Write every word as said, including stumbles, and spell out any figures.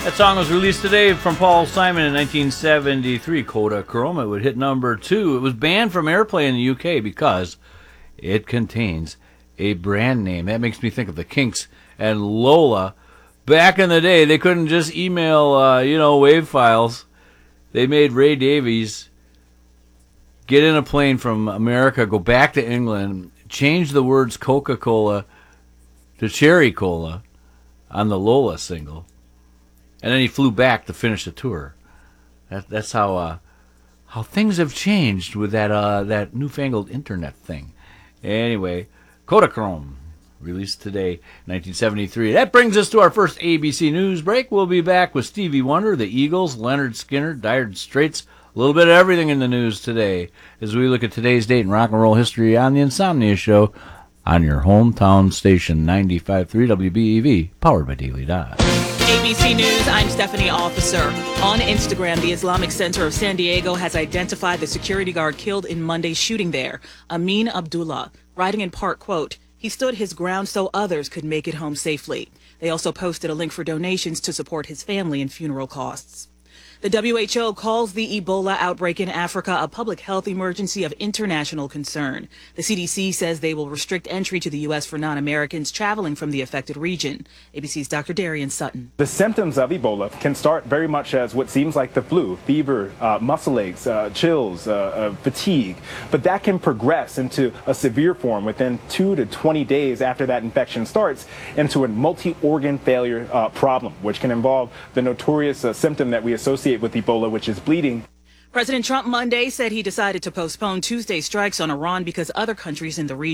That song was released today from Paul Simon in nineteen seventy-three. Kodachrome. It would hit number two. It was banned from airplay in the U K because it contains a brand name. That makes me think of the Kinks and Lola. Back in the day, they couldn't just email, uh, you know, wave files. They made Ray Davies get in a plane from America, go back to England, change the words Coca-Cola to Cherry Cola on the Lola single. And then he flew back to finish the tour. That, that's how uh, how things have changed with that uh, that newfangled internet thing. Anyway, Kodachrome, released today, nineteen seventy-three. That brings us to our first A B C News break. We'll be back with Stevie Wonder, the Eagles, Leonard Skinner, Dire Straits, a little bit of everything in the news today as we look at today's date in rock and roll history on the Insomnia Show on your hometown station, ninety-five point three W B E V, powered by Daily Dodge. A B C News, I'm Stephanie Officer. On Instagram, the Islamic Center of San Diego has identified the security guard killed in Monday's shooting there, Amin Abdullah, writing in part, quote, "He stood his ground so others could make it home safely." They also posted a link for donations to support his family and funeral costs. The W H O calls the Ebola outbreak in Africa a public health emergency of international concern. The C D C says they will restrict entry to the U S for non-Americans traveling from the affected region. A B C's Doctor Darian Sutton. The symptoms of Ebola can start very much as what seems like the flu, fever, uh, muscle aches, uh, chills, uh, uh, fatigue. But that can progress into a severe form within two to twenty days after that infection starts into a multi-organ failure uh, problem, which can involve the notorious uh, symptom that we associate with Ebola, which is bleeding. President Trump Monday said he decided to postpone Tuesday's strikes on Iran because other countries in the region